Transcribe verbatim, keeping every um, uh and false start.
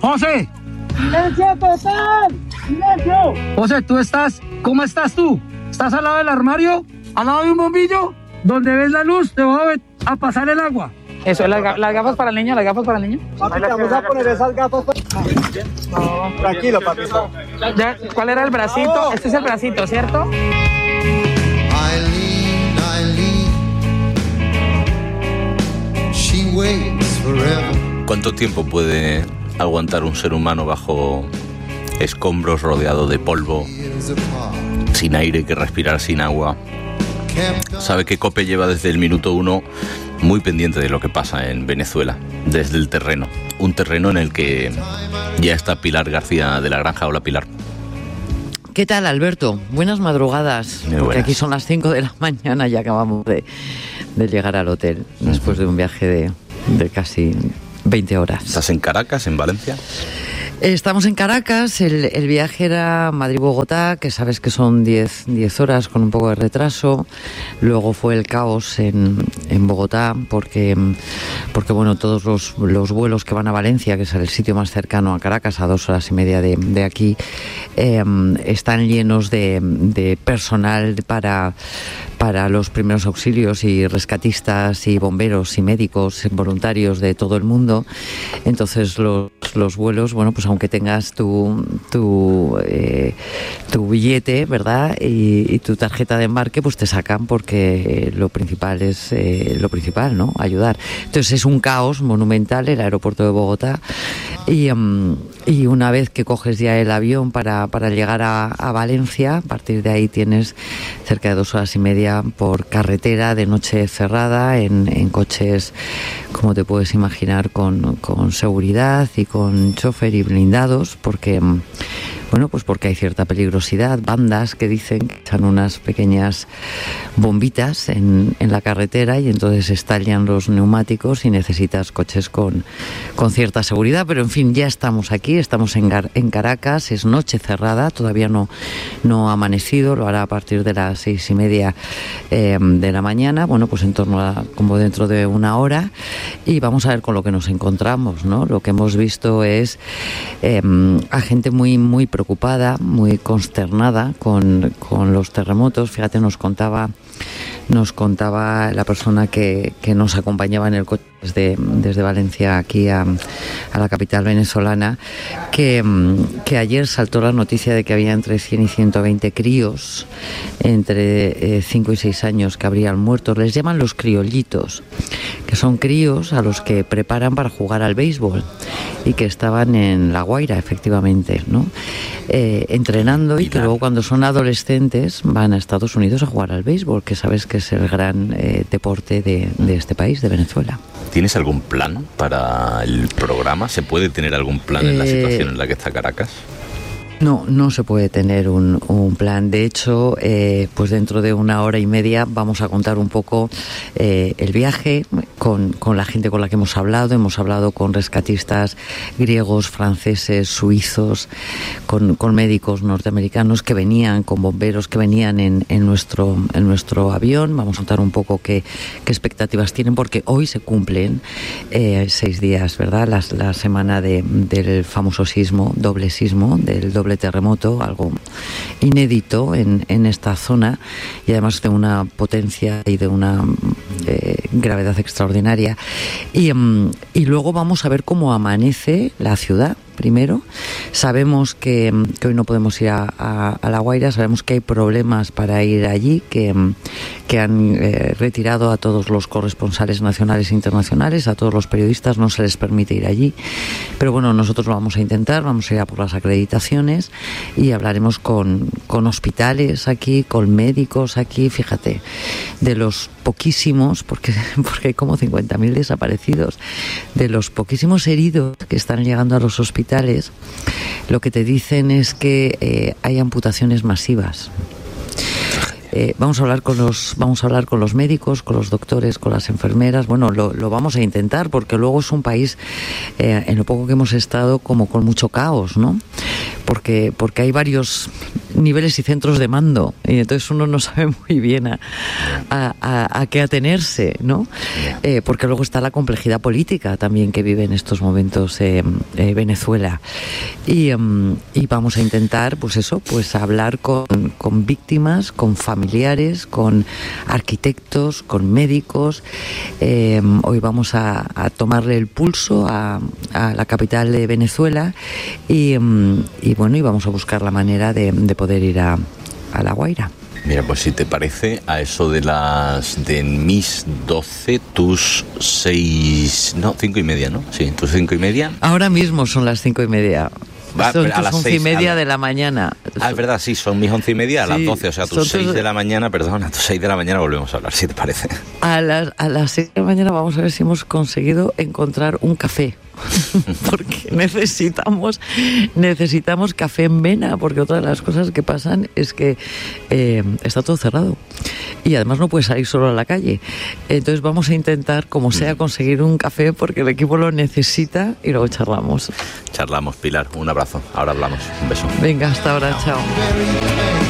José. ¡Silencio total! ¡Silencio! José, ¿tú estás? ¿Cómo estás tú? ¿Estás al lado del armario? ¿Al lado de un bombillo? Donde ves la luz, te voy a, a pasar el agua. Eso, las, las gafas para el niño, las gafas para el niño. Papi, te vamos a poner esas gafas. No, tranquilo, papi. Ya, ¿cuál era el bracito? No. Este es el bracito, ¿cierto? Eileen, Eileen, she waits forever. ¿Cuánto tiempo puede aguantar un ser humano bajo escombros, rodeado de polvo, sin aire que respirar, sin agua? Sabe que COPE lleva desde el minuto uno muy pendiente de lo que pasa en Venezuela, desde el terreno, un terreno en el que ya está Pilar García de la Granja. Hola, Pilar. ¿Qué tal, Alberto? Buenas madrugadas, muy porque buenas. Aquí son las cinco de la mañana y acabamos de, de llegar al hotel, después de un viaje de, de casi veinte horas. ¿Estás en Caracas, en Valencia? Estamos en Caracas, el, el viaje era Madrid-Bogotá, que sabes que son diez horas con un poco de retraso. Luego fue el caos en, en Bogotá porque, porque bueno, todos los, los vuelos que van a Valencia, que es el sitio más cercano a Caracas, a dos horas y media de, de aquí, eh, están llenos de, de personal para, para los primeros auxilios y rescatistas y bomberos y médicos voluntarios de todo el mundo. Entonces los, los vuelos, bueno, pues aunque tengas tu tu, eh, tu billete, ¿verdad? Y, y tu tarjeta de embarque, pues te sacan porque lo principal es eh, lo principal, ¿no? Ayudar. Entonces es un caos monumental el aeropuerto de Bogotá y, um, y una vez que coges ya el avión para, para llegar a, a Valencia, a partir de ahí tienes cerca de dos horas y media por carretera de noche cerrada en, en coches, como te puedes imaginar, con, con seguridad y con chofer y blindados, porque bueno, pues porque hay cierta peligrosidad, bandas que dicen que echan unas pequeñas bombitas en, en la carretera y entonces estallan los neumáticos y necesitas coches con, con cierta seguridad, pero en fin, ya estamos aquí, estamos en, Gar- en Caracas, es noche cerrada, todavía no, no ha amanecido, lo hará a partir de las seis y media eh, de la mañana, bueno, pues en torno a como dentro de una hora, y vamos a ver con lo que nos encontramos, ¿no? Lo que hemos visto es eh, a gente muy, muy preocupada preocupada, muy consternada con, con los terremotos. Fíjate, nos contaba nos contaba la persona que, que nos acompañaba en el coche desde, desde Valencia aquí a, a la capital venezolana, que, que ayer saltó la noticia de que había entre cien y ciento veinte críos entre eh, cinco y seis años que habrían muerto. Les llaman los criollitos, que son críos a los que preparan para jugar al béisbol y que estaban en La Guaira, efectivamente, ¿no? Eh, entrenando, y que luego cuando son adolescentes van a Estados Unidos a jugar al béisbol, que sabes que es el gran eh, deporte de, de este país, de Venezuela. ¿Tienes algún plan para el programa? ¿Se puede tener algún plan en la situación en la que está Caracas? No, no se puede tener un, un plan. De hecho, eh, pues dentro de una hora y media vamos a contar un poco eh, el viaje con, con la gente con la que hemos hablado. Hemos hablado con rescatistas griegos, franceses, suizos, con, con médicos norteamericanos que venían, con bomberos que venían en, en, nuestro, en nuestro avión. Vamos a contar un poco qué, qué expectativas tienen, porque hoy se cumplen eh, seis días, ¿verdad? La, la semana de, del famoso sismo, doble sismo, del doble terremoto, algo inédito en, en esta zona, y además de una potencia y de una eh, gravedad extraordinaria. Y, um, y luego vamos a ver cómo amanece la ciudad. Primero, sabemos que, que hoy no podemos ir a, a, a La Guaira, sabemos que hay problemas para ir allí, que, que han eh, retirado a todos los corresponsales nacionales e internacionales, a todos los periodistas, no se les permite ir allí. Pero bueno, nosotros lo vamos a intentar, vamos a ir a por las acreditaciones y hablaremos con, con hospitales aquí, con médicos aquí, fíjate, de los poquísimos, porque, porque hay como cincuenta mil desaparecidos, de los poquísimos heridos que están llegando a los hospitales. Lo que te dicen es que eh, hay amputaciones masivas. Eh, vamos a hablar con los vamos a hablar con los médicos, con los doctores, con las enfermeras. Bueno, lo, lo vamos a intentar, porque luego es un país, eh, en lo poco que hemos estado, como con mucho caos, ¿no? Porque porque hay varios niveles y centros de mando, y entonces uno no sabe muy bien a, a, a, a qué atenerse, ¿no? Eh, porque luego está la complejidad política también que vive en estos momentos eh, eh, Venezuela. Y, um, y vamos a intentar, pues eso, pues hablar con, con víctimas, con familiares, con arquitectos, con médicos. Eh, hoy vamos a, a tomarle el pulso a, a la capital de Venezuela y, um, y bueno, y vamos a buscar la manera de, de poder ir a, a La Guaira. Mira, pues si te parece, a eso de las de mis doce, tus seis, no, cinco y media, ¿no? Sí, tus cinco y media. Ahora mismo son las cinco y media. Va, son a tus las once seis, y media la... de la mañana. Ah, es verdad, sí, son mis once y media a Sí, las doce, o sea, tus seis tus... de la mañana, perdón, a tus seis de la mañana volvemos a hablar, si te parece. A las, a las seis de la mañana vamos a ver si hemos conseguido encontrar un café. Porque necesitamos necesitamos café en vena, porque otra de las cosas que pasan es que eh, está todo cerrado y además no puedes salir solo a la calle. Entonces vamos a intentar, como sea, conseguir un café porque el equipo lo necesita y luego charlamos. Charlamos, Pilar, un abrazo, ahora hablamos, un beso. Venga, hasta ahora, chao.